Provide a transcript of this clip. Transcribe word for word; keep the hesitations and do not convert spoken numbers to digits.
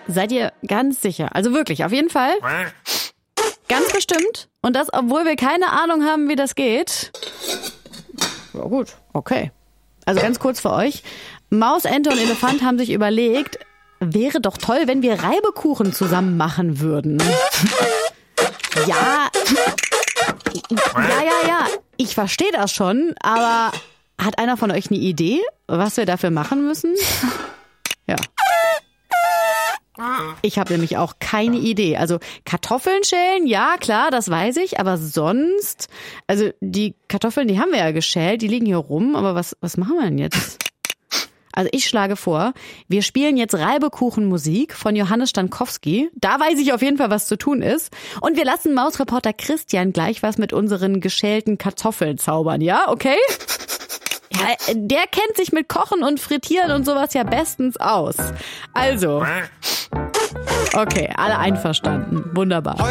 Seid ihr ganz sicher? Also wirklich, auf jeden Fall? Ganz bestimmt? Und das, obwohl wir keine Ahnung haben, wie das geht? Ja gut, okay. Also ganz kurz für euch. Maus, Ente und Elefant haben sich überlegt, wäre doch toll, wenn wir Reibekuchen zusammen machen würden. Ja, ja, ja, ja. Ich verstehe das schon, aber hat einer von euch eine Idee, was wir dafür machen müssen? Ja. Ich habe nämlich auch keine Idee. Also Kartoffeln schälen, ja klar, das weiß ich, aber sonst, also die Kartoffeln, die haben wir ja geschält, die liegen hier rum, aber was, was machen wir denn jetzt? Also ich schlage vor, wir spielen jetzt Reibekuchenmusik von Johannes Stankowski. Da weiß ich auf jeden Fall, was zu tun ist. Und wir lassen Mausreporter Christian gleich was mit unseren geschälten Kartoffeln zaubern, ja? Okay? Ja, der kennt sich mit Kochen und Frittieren und sowas ja bestens aus. Also, okay, alle einverstanden. Wunderbar.